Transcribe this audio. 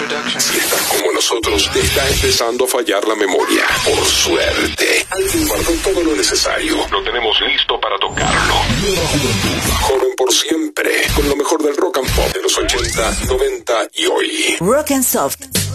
Si estás como nosotros, te está empezando a fallar la memoria. Por suerte, alguien guardó todo lo necesario. Lo tenemos listo para tocarlo. Nueva juventud, joven por siempre, con lo mejor del rock and pop de los 80, 90 y hoy. Rock and Soft.